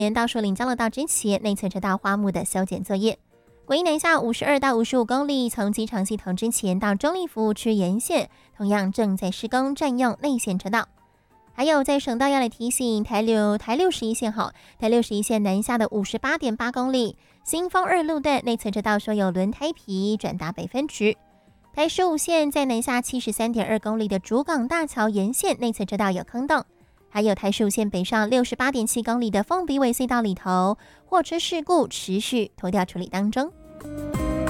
到树林交流道之前，内侧车道花木的修剪作业。国一南下52到55公里，从机场系统之前到中立服务区沿线，同样正在施工，占用内线车道。还有在省道要来提醒，台61线台61线南下的58.8公里，新丰2路段内侧车道说有轮胎皮，转达北分局。台15线在南下73.2公里的竹港大桥沿线内侧车道有坑洞。还有台15线北上68.7公里的凤鼻尾隧道里头，货车事故持续拖吊处理当中。